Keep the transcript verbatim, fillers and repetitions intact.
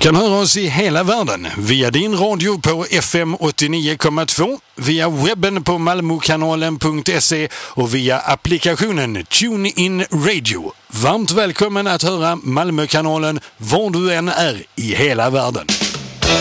kan höra oss i hela världen via din radio på F M åttionio komma två, via webben på malmokanalen punkt se och via applikationen TuneIn Radio. Varmt välkommen att höra Malmökanalen var du än är i hela världen.